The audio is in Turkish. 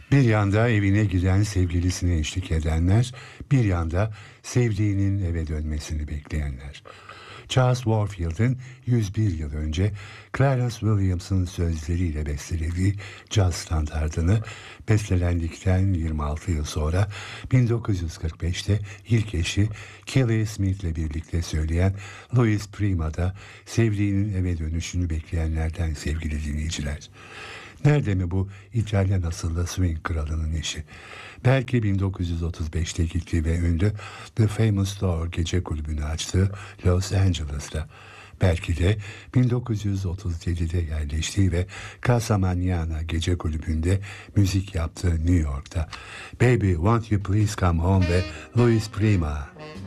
Bir yanda evine giden sevgilisine eşlik edenler, bir yanda sevdiğinin eve dönmesini bekleyenler. Charles Warfield'in 101 yıl önce Clarence Williams'ın sözleriyle bestelediği caz standardını bestelendikten 26 yıl sonra 1945'te ilk eşi Kelly Smith'le birlikte söyleyen Louis Prima da sevdiğinin eve dönüşünü bekleyenlerden sevgili dinleyiciler. Nerede mi bu İtalyan asıllı swing kralının eşi? Belki 1935'te gittiği ve ünlü The Famous Door gece kulübünü açtığı Los Angeles'ta. Belki de 1937'de yerleştiği ve Casa Mañana gece kulübünde müzik yaptığı New York'ta. Baby, won't you please come home ve Louis Prima.